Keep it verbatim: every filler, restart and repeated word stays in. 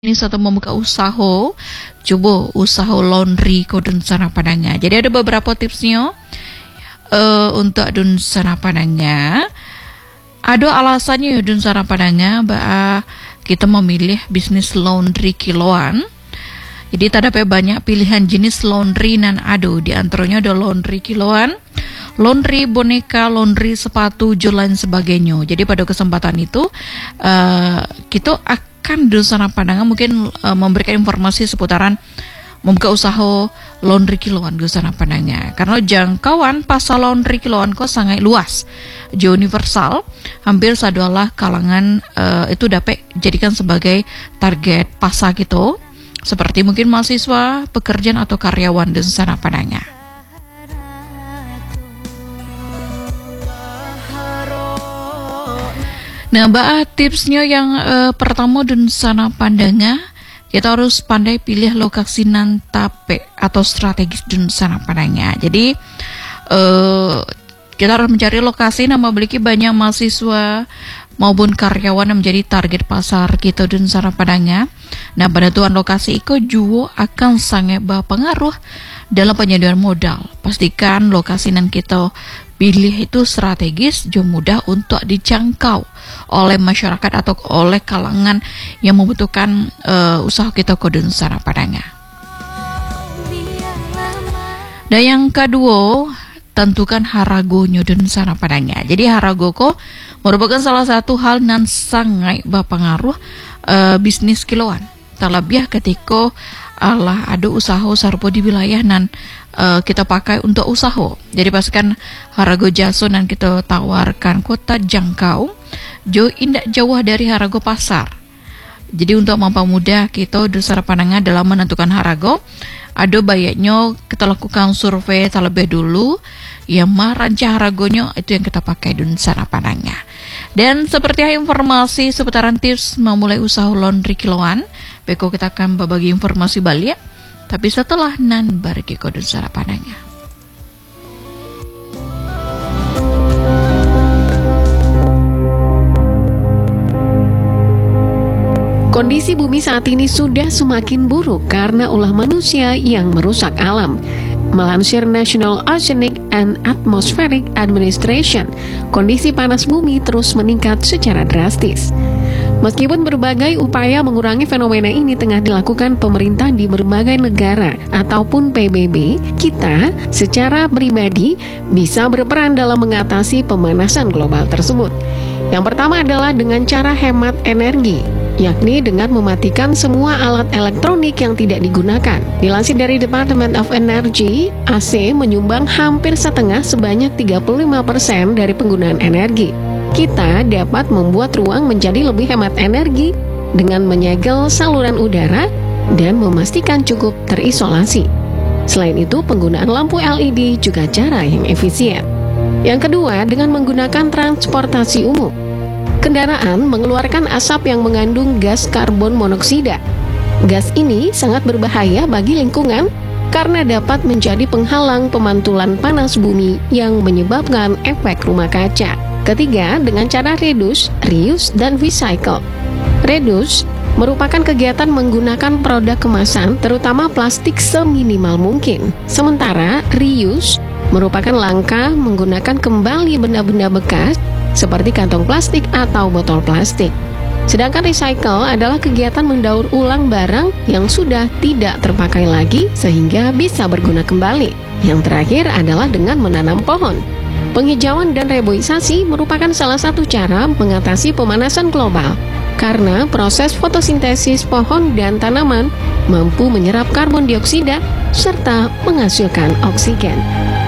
Ini satu membuka usaha, coba usaha laundry ko dun sana padangnya. Jadi ada beberapa tipsnya uh, untuk dun sana padangnya. Ada alasannya ya dun sana padangnya, bahwa kita memilih bisnis laundry kiloan. Jadi terdapat banyak pilihan jenis laundry nan ada. Di antaranya ada laundry kiloan, laundry boneka, laundry sepatu, dan sebagainya. Jadi pada kesempatan itu uh, kita akan kan di sana pandangan mungkin uh, memberikan informasi seputaran membuka usaha laundry kiloan di sana pandangnya, karena jangkauan pasar laundry kiloan kok sangat luas, universal, hampir sadualah kalangan uh, itu dapat jadikan sebagai target pasar gitu, seperti mungkin mahasiswa, pekerjaan atau karyawan di sana pandangnya. Nah, Mbak, tipsnya yang uh, pertama dan sana pandangnya, kita harus pandai pilih lokasi nan tape atau strategis dan sana pandangnya. Jadi uh, kita harus mencari lokasi yang memiliki banyak mahasiswa maupun karyawan yang menjadi target pasar kita dan sana pandangnya. Nah, pada tuan lokasi itu juga akan sangat berpengaruh dalam penyediaan modal. Pastikan lokasi yang kita pilih itu strategis, juga mudah untuk dijangkau oleh masyarakat atau oleh kalangan yang membutuhkan uh, usaha kita kode sana padanya. Dan yang kedua, tentukan haragonya dan sana padanya. Jadi harago ko merupakan salah satu hal yang sangat berpengaruh uh, bisnis kiloan. Terlebih ketika Allah ada usaha sarpo di wilayah nan uh, kita pakai untuk usaha. Jadi pastikan harago jasa nan kita tawarkan kota jangkau, jauh indak jauh dari harago pasar. Jadi untuk mempermudah kita dasar pandangan dalam menentukan harago, ada baiknya kita lakukan survei terlebih dulu, yang merancang haragonya itu yang kita pakai dun sana pandangnya. Dan seperti informasi seputaran tips memulai usaha laundry kiloan, beko kita akan berbagi informasi balik, tapi setelah nan bagi kode cara pandangnya. Kondisi bumi saat ini sudah semakin buruk karena ulah manusia yang merusak alam. Melansir National Oceanic and Atmospheric Administration, kondisi panas bumi terus meningkat secara drastis. Meskipun berbagai upaya mengurangi fenomena ini tengah dilakukan pemerintah di berbagai negara ataupun P B B, kita secara pribadi bisa berperan dalam mengatasi pemanasan global tersebut. Yang pertama adalah dengan cara hemat energi, yakni dengan mematikan semua alat elektronik yang tidak digunakan. Dilansir dari Department of Energy, A C menyumbang hampir setengah sebanyak tiga puluh lima persen dari penggunaan energi. Kita dapat membuat ruang menjadi lebih hemat energi dengan menyegel saluran udara dan memastikan cukup terisolasi. Selain itu, penggunaan lampu L E D juga cara yang efisien. Yang kedua, dengan menggunakan transportasi umum. Kendaraan mengeluarkan asap yang mengandung gas karbon monoksida. Gas ini sangat berbahaya bagi lingkungan karena dapat menjadi penghalang pemantulan panas bumi yang menyebabkan efek rumah kaca. Ketiga, dengan cara reduce, reuse, dan recycle. Reduce merupakan kegiatan menggunakan produk kemasan, terutama plastik seminimal mungkin. Sementara reuse merupakan langkah menggunakan kembali benda-benda bekas seperti kantong plastik atau botol plastik. Sedangkan recycle adalah kegiatan mendaur ulang barang yang sudah tidak terpakai lagi sehingga bisa berguna kembali. Yang terakhir adalah dengan menanam pohon. Penghijauan dan reboisasi merupakan salah satu cara mengatasi pemanasan global karena proses fotosintesis pohon dan tanaman mampu menyerap karbon dioksida serta menghasilkan oksigen.